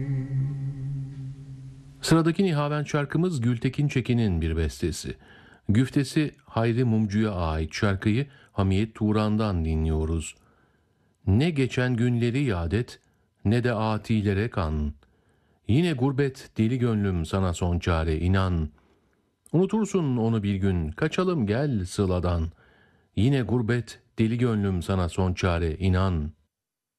Sıradaki Nihavent şarkımız Gültekin Çekin'in bir bestesi. Güftesi Hayri Mumcu'ya ait şarkıyı Hamiyet Turan'dan dinliyoruz. Ne geçen günleri yad et, ne de atilere kan. Yine gurbet deli gönlüm sana son çare inan. Unutursun onu bir gün, kaçalım gel sıladan. Yine gurbet deli gönlüm sana son çare inan.